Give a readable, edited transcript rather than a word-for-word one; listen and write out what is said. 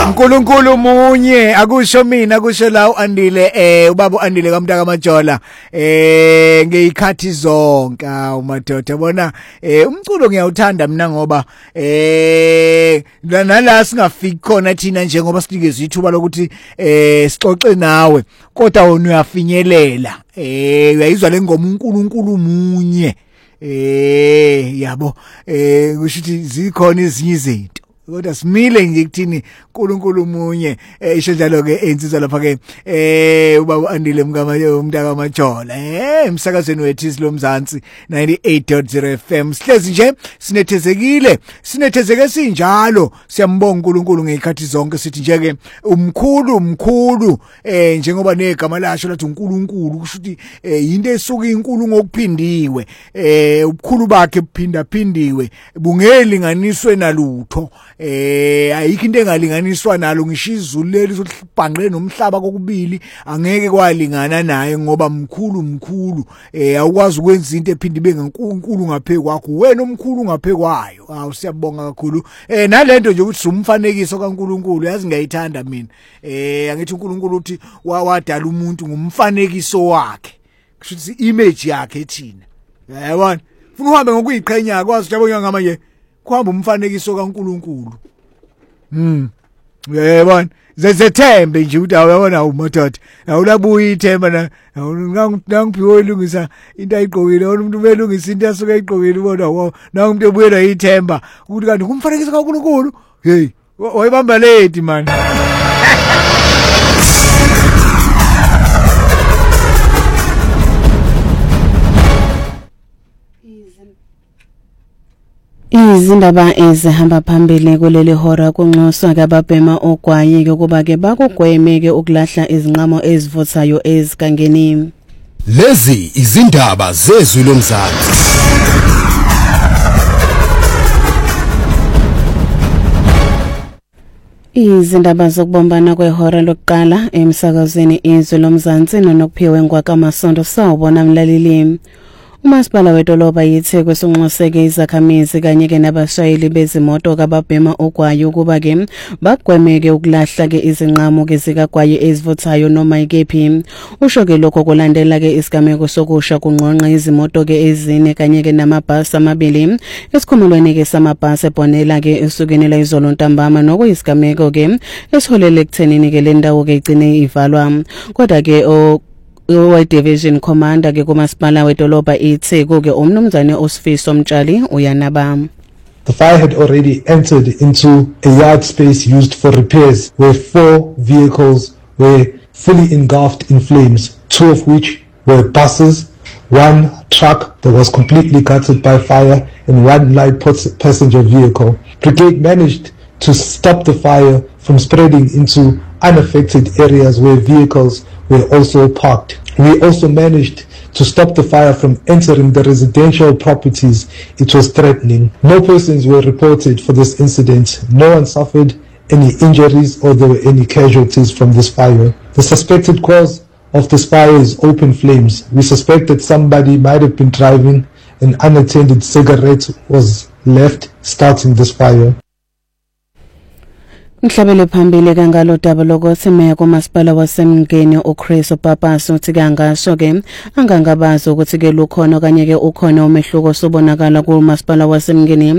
uNkulunkulu munye akusho mina kusho la uAndile ubaba uAndile kaMtaka Majola ngeyikhathi zonke umadoda yabona umculo ngiyawuthanda mina ngoba nala singafiki khona thina njengoba sinikeze ithuba lokuthi sixoxe nawe kodwa wona uyafinyelela uyayizwa lengoma uNkulunkulu munye yabo kusho ukuthi zikhona ezinye izinto kodwa simile nje kuthini uNkulunkulu munye isho njalo ke insizwa lapha ke ubaba Andile Mtaka Majola emsakazweni wethu isilomzansi 98.0 FM sihlezi nje sinethezeke sinjalo siyambonga uNkulunkulu ngekhathi zonke sithi nje ke umkhulu njengoba negama lasho lathi uNkulunkulu kusho ukuthi into esuka inkulu ngokuphindiwe ubukhulu bakhe buphindaphindiwe bungelinganiswe nalutho ayikho into engalinganiswa nalo ngisho izulu leli sohlibhanqe nomhlaba kokubili angeke kwalingana naye ngoba mkhulu awukwazi ukwenza into ephinde ibe ngenkulu ngaphe kwakho wena omkhulu ngaphe kwayo siyabonga kakhulu nalento nje ukuthi umfanekiso kaNkulunkulu yazi ngiyayithanda mina angithi uNkulunkulu uthi wadala umuntu ngumfanekiso wakhe kusho ukuthi image yakhe ethina yabona ufuna uhambe ngokuyiqhenya kwazi jabonga ngamanye kuhamba umfanekiso kaNkulunkulu yabona zethembe nje ukuthi awuyabona umadoda awulabuya ithemba na ngangiphiwe ilungisa into ayigqokile umuntu belungisa into asuka ayigqokile ubona wow nangumuntu ebuyela ithemba ukuthi kanti kumfanekiso kaNkulunkulu hey wayibamba late man Izindaba ezihamba phambili kuleli hora kunxuswa kababhema ogwayi ukuba ke bakugwemeke ukulahla izinqamo ezivuthayo ezigangeni. Lezi izindaba zezwi lomzansi. Izindaba zokubombana kwehora lokuqala emsakazweni izwi lomzansi nokuphiwe ngwakamasondo sawubona mlaleli. Umasipala wedolobha yithe kwesunxuseke izakhamizi kanye ke nabashayeli bezimoto kababhema ogwayi ukuba ke bagwemeke ukulahla ke izinqamo ke zikagwayi ezivuthayo noma ikephi. Usho ke lokho kulandela ke isigameko sokusha kunqonqa izimoto ke ezine kanye ke namabhasi amabili esikhumulweni ke samabhasi ebonela ke esukeni la izolo ntambama nokuyisigameko ke esiholele ekuthenini ke le ndawo ke igcine ivalwa kodwa ke Division Commander ke kumasipala wedolobha ithe ke umnumzane Osifiso Mtshali uyanaba. The fire had already entered into a yard space used for repairs where 4 vehicles were fully engulfed in flames, 2 of which were buses, 1 truck that was completely gutted by fire and 1 light passenger vehicle. Brigade managed to stop the fire from spreading into unaffected areas where vehicles were also parked. We also managed to stop the fire from entering the residential properties it was threatening. No persons were reported for this incident. No one suffered any injuries or there were any casualties from this fire. The suspected cause of this fire is open flames. We suspect that somebody might have been driving an unattended cigarette was left starting this fire. Mhlabele phambili kangalo daba lokuthi meya kumasipala wasemngeni uChris Papasa uthi kangasho ke angangabazi ukuthi ke lukhona kanye ke ukhona umehluko sobonakala kumasipala wasemngeni